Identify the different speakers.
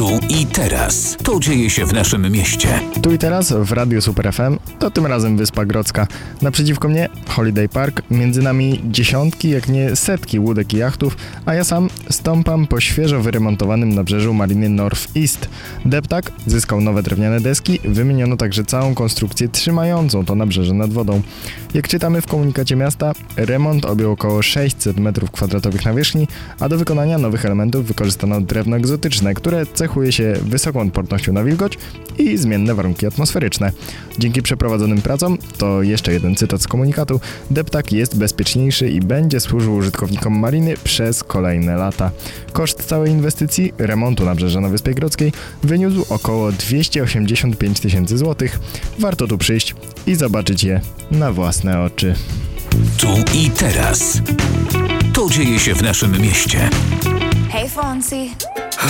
Speaker 1: Tu i teraz. To dzieje się w naszym mieście.
Speaker 2: Tu i teraz w Radiu Super FM, to tym razem Wyspa Grodzka. Naprzeciwko mnie Holiday Park, między nami dziesiątki, jak nie setki łódek i jachtów, a ja sam stąpam po świeżo wyremontowanym nabrzeżu Mariny North East. Deptak zyskał nowe drewniane deski, wymieniono także całą konstrukcję trzymającą to nabrzeże nad wodą. Jak czytamy w komunikacie miasta, remont objął około 600 m2 nawierzchni, a do wykonania nowych elementów wykorzystano drewno egzotyczne, które cechuje się wysoką odpornością na wilgoć i zmienne warunki atmosferyczne. Dzięki przeprowadzonym pracom, to jeszcze jeden cytat z komunikatu, Deptak jest bezpieczniejszy i będzie służył użytkownikom mariny przez kolejne lata. Koszt całej inwestycji, remontu nabrzeża na Wyspie Grodzkiej, wyniósł około 285 tysięcy złotych. Warto tu przyjść i zobaczyć je na własne oczy.
Speaker 1: Tu i teraz. To dzieje się w naszym mieście.
Speaker 3: Hey Fonzie.